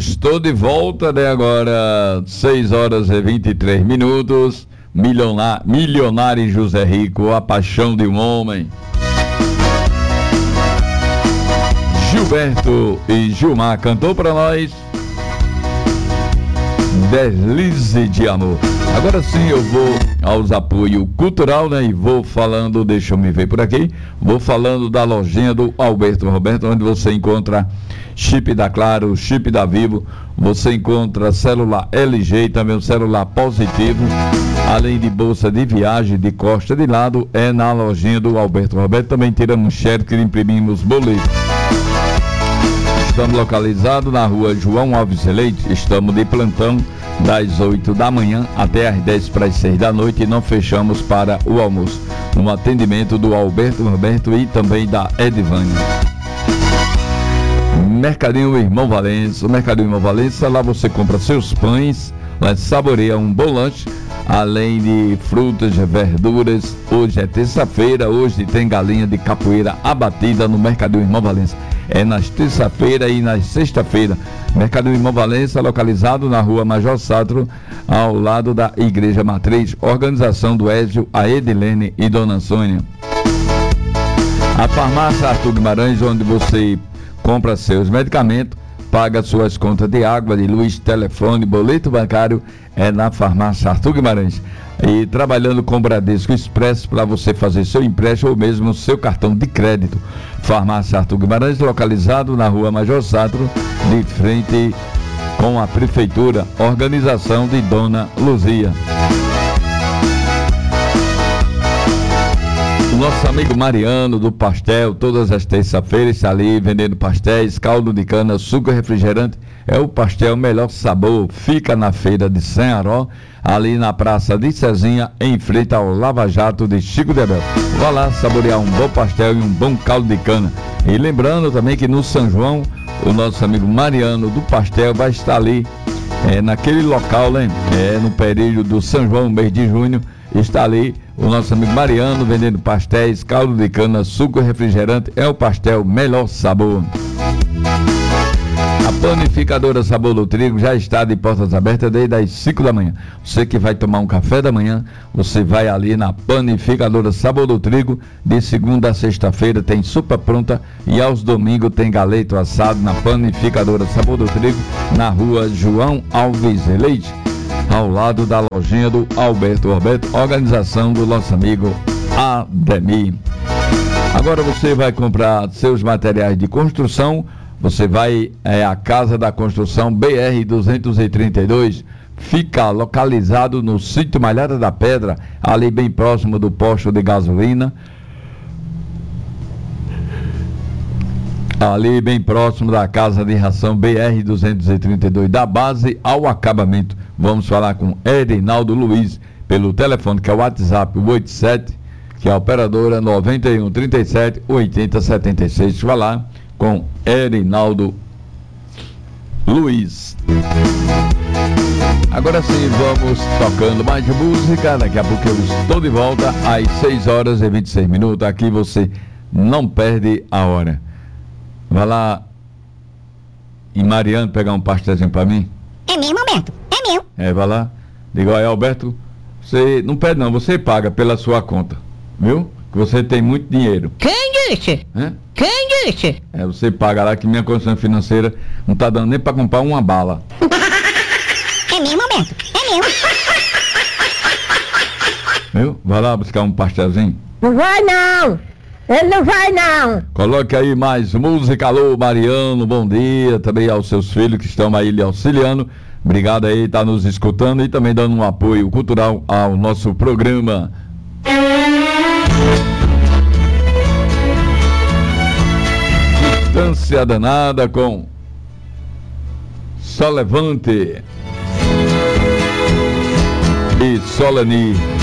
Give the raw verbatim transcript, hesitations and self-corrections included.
estou de volta, né? Agora seis horas e vinte e três minutos. Milionário, milionário José Rico, a paixão de um homem. Gilberto e Gilmar cantou para nós Deslize de Amor. Agora sim eu vou aos apoio cultural, né? E vou falando, deixa eu me ver por aqui, vou falando da lojinha do Alberto Roberto, onde você encontra chip da Claro, chip da Vivo, você encontra celular L G e também o celular Positivo, além de bolsa de viagem de costa de lado, é na lojinha do Alberto Roberto. Também tiramos cheque e imprimimos boletos. Estamos localizados na rua João Alves Leite, estamos de plantão das oito da manhã até as dez para as seis da noite e não fechamos para o almoço. No atendimento do Alberto Roberto e também da Edvânia. Mercadinho Irmão Valença, o Mercadinho Irmão Valença, lá você compra seus pães, lá saboreia um bom lanche, além de frutas, verduras. Hoje é terça-feira, hoje tem galinha de capoeira abatida no Mercadinho Irmão Valença. É nas terça-feira e nas sexta-feira. Mercadinho Irmão Valença, localizado na rua Major Satro, ao lado da Igreja Matriz. Organização do Ézio, a Edilene e Dona Sônia. A farmácia Arthur Guimarães, onde você compra seus medicamentos, paga suas contas de água, de luz, telefone, boleto bancário, é na farmácia Arthur Guimarães. E trabalhando com Bradesco Expresso para você fazer seu empréstimo ou mesmo seu cartão de crédito. Farmácia Arthur Guimarães, localizado na rua Major Satro, de frente com a prefeitura. Organização de Dona Luzia. O nosso amigo Mariano do Pastel, todas as terças-feiras está ali vendendo pastéis, caldo de cana, suco, refrigerante. É o pastel melhor sabor. Fica na feira de Sanharó, ali na praça de Cezinha, em frente ao Lava Jato de Chico de Abel. Vá lá saborear um bom pastel e um bom caldo de cana. E lembrando também que no São João, o nosso amigo Mariano do Pastel vai estar ali, é, naquele local, né? É, no período do São João, mês de junho, está ali o nosso amigo Mariano vendendo pastéis, caldo de cana, suco, refrigerante. É o pastel melhor sabor. A panificadora Sabor do Trigo já está de portas abertas desde as cinco da manhã. Você que vai tomar um café da manhã, você vai ali na panificadora Sabor do Trigo. De segunda a sexta-feira tem sopa pronta e aos domingos tem galeto assado na panificadora Sabor do Trigo, na rua João Alves Leite, ao lado da lojinha do Alberto Roberto, organização do nosso amigo Ademir. Agora você vai comprar seus materiais de construção. Você vai é, à Casa da Construção B R duzentos e trinta e dois, fica localizado no sítio Malhada da Pedra, ali bem próximo do posto de gasolina, ali bem próximo da Casa de Ração B R duzentos e trinta e dois, da base ao acabamento. Vamos falar com Erinaldo Luiz pelo telefone, que é o WhatsApp oitenta e sete, que é a operadora noventa e um, trinta e sete, oitenta, setenta e seis. Vai lá com Erinaldo Luiz. Agora sim, vamos tocando mais de música. Daqui a pouco eu estou de volta às seis horas e vinte e seis minutos. Aqui você não perde a hora. Vai lá em Mariano pegar um pastelzinho pra mim. É mesmo, Alberto? É meu. É, vai lá. Diga, olha, Alberto, você não pede não, você paga pela sua conta, viu? Que você tem muito dinheiro. Quem disse? É? Quem disse? É, você paga lá que minha condição financeira não tá dando nem pra comprar uma bala. É mesmo, Alberto? É meu. Viu? Vai lá buscar um pastelzinho. Não vai não. Ele não vai não. Coloque aí mais música. Alô, Mariano, bom dia. Também aos seus filhos que estão aí lhe auxiliando. Obrigado aí, tá nos escutando e também dando um apoio cultural ao nosso programa. Distância danada com Só Levante e Solani.